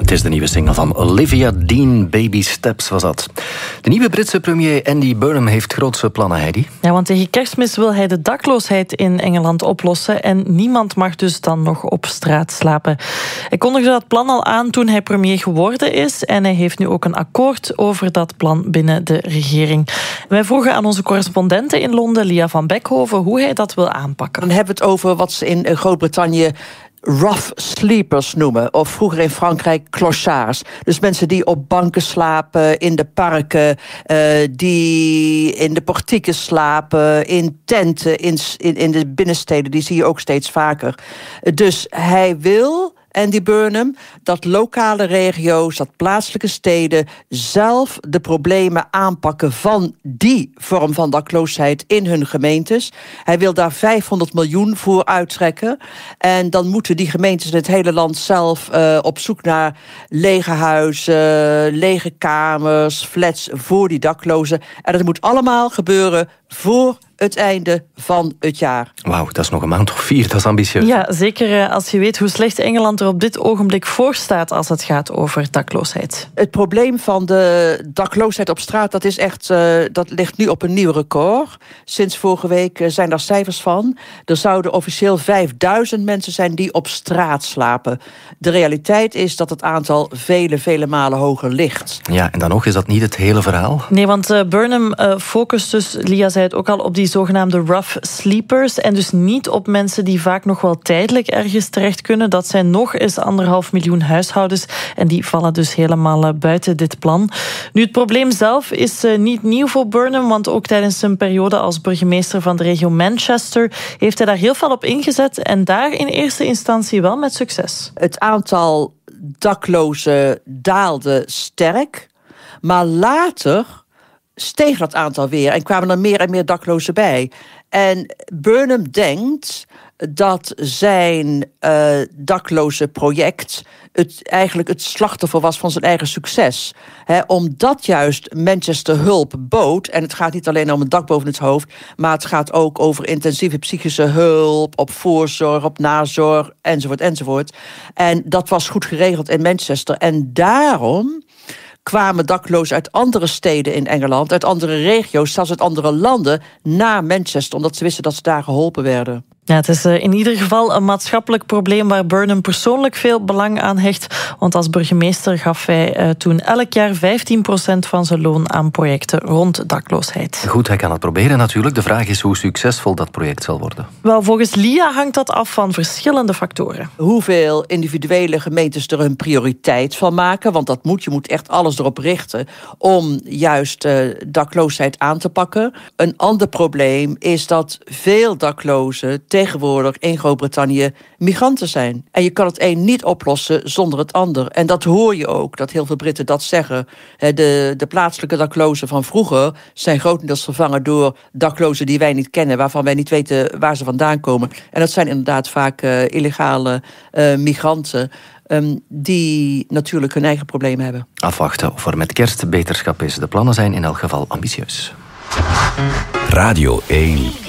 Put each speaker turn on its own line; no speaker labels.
Het is de nieuwe single van Olivia Dean, Baby Steps was dat. De nieuwe Britse premier Andy Burnham heeft grootse plannen, Heidi.
Ja, want tegen Kerstmis wil hij de dakloosheid in Engeland oplossen en niemand mag dus dan nog op straat slapen. Hij kondigde dat plan al aan toen hij premier geworden is en hij heeft nu ook een akkoord over dat plan binnen de regering. Wij vroegen aan onze correspondente in Londen, Lia van Beckhoven, hoe hij dat wil aanpakken.
Dan hebben we het over wat ze in Groot-Brittannië rough sleepers noemen. Of vroeger in Frankrijk clochards. Dus mensen die op banken slapen, in de parken, die in de portieken slapen, in tenten, in de binnensteden. Die zie je ook steeds vaker. Dus hij wil, Andy Burnham, dat lokale regio's, dat plaatselijke steden zelf de problemen aanpakken van die vorm van dakloosheid in hun gemeentes. Hij wil daar 500 miljoen voor uittrekken. En dan moeten die gemeentes in het hele land zelf op zoek naar lege huizen, lege kamers, flats voor die daklozen. En dat moet allemaal gebeuren voor het einde van het jaar.
Wauw, dat is nog een maand of 4, dat is ambitieus.
Ja, zeker als je weet hoe slecht Engeland er op dit ogenblik voor staat als het gaat over dakloosheid.
Het probleem van de dakloosheid op straat, dat is echt, dat ligt nu op een nieuw record. Sinds vorige week zijn daar cijfers van. Er zouden officieel 5000 mensen zijn die op straat slapen. De realiteit is dat het aantal vele malen hoger ligt.
Ja, en dan nog is dat niet het hele verhaal.
Nee, want Burnham focust dus, Lia zei het ook al, op die zogenaamde rough sleepers en dus niet op mensen die vaak nog wel tijdelijk ergens terecht kunnen. Dat zijn nog eens 1,5 miljoen huishoudens en die vallen dus helemaal buiten dit plan. Nu, het probleem zelf is niet nieuw voor Burnham, want ook tijdens zijn periode als burgemeester van de regio Manchester heeft hij daar heel veel op ingezet en daar in eerste instantie wel met succes.
Het aantal daklozen daalde sterk, maar later steeg dat aantal weer en kwamen er meer en meer daklozen bij. En Burnham denkt dat zijn dakloze project eigenlijk het slachtoffer was van zijn eigen succes. Omdat juist Manchester hulp bood, en het gaat niet alleen om een dak boven het hoofd, maar het gaat ook over intensieve psychische hulp, op voorzorg, op nazorg, enzovoort. En dat was goed geregeld in Manchester. En daarom kwamen daklozen uit andere steden in Engeland, uit andere regio's, zelfs uit andere landen, naar Manchester, omdat ze wisten dat ze daar geholpen werden.
Ja, het is in ieder geval een maatschappelijk probleem waar Burnham persoonlijk veel belang aan hecht. Want als burgemeester gaf hij toen elk jaar 15% van zijn loon aan projecten rond dakloosheid.
Goed, hij kan het proberen natuurlijk. De vraag is hoe succesvol dat project zal worden.
Wel, volgens Lia hangt dat af van verschillende factoren.
Hoeveel individuele gemeentes er hun prioriteit van maken, want dat moet. Je moet echt alles erop richten om juist dakloosheid aan te pakken. Een ander probleem is dat veel daklozen tegenwoordig in Groot-Brittannië migranten zijn. En je kan het een niet oplossen zonder het ander. En dat hoor je ook, dat heel veel Britten dat zeggen. De plaatselijke daklozen van vroeger zijn grotendeels vervangen door daklozen die wij niet kennen, waarvan wij niet weten waar ze vandaan komen. En dat zijn inderdaad vaak illegale migranten die natuurlijk hun eigen problemen hebben.
Afwachten of er met kerst beterschap is. De plannen zijn in elk geval ambitieus.
Radio 1.